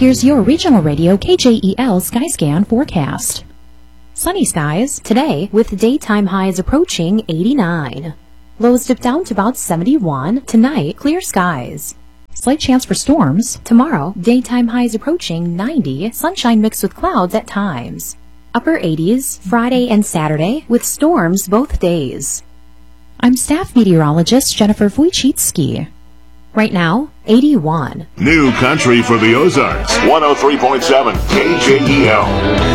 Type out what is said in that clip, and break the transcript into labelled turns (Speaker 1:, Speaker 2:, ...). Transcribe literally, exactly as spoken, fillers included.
Speaker 1: Here's your regional radio K J E L Skyscan forecast. Sunny skies today with daytime highs approaching eighty-nine. Lows dip down to about seventy-one. Tonight, clear skies. Slight chance for storms. Tomorrow, daytime highs approaching ninety. Sunshine mixed with clouds at times. Upper eighties Friday and Saturday with storms both days. I'm staff meteorologist Jennifer Wojcicki. Right now, eighty-one.
Speaker 2: New country for the Ozarks. one oh three point seven K J E L.